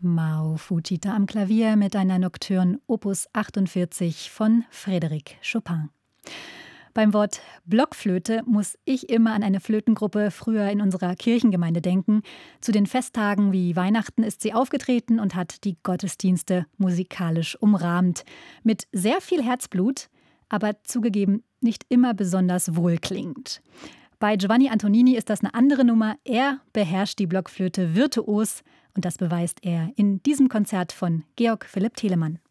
Mao Fujita am Klavier mit einer Nocturne Opus 48 von Frédéric Chopin. Beim Wort Blockflöte muss ich immer an eine Flötengruppe früher in unserer Kirchengemeinde denken. Zu den Festtagen wie Weihnachten ist sie aufgetreten und hat die Gottesdienste musikalisch umrahmt. Mit sehr viel Herzblut, aber zugegeben nicht immer besonders wohlklingend. Bei Giovanni Antonini ist das eine andere Nummer. Er beherrscht die Blockflöte virtuos und das beweist er in diesem Konzert von Georg Philipp Telemann.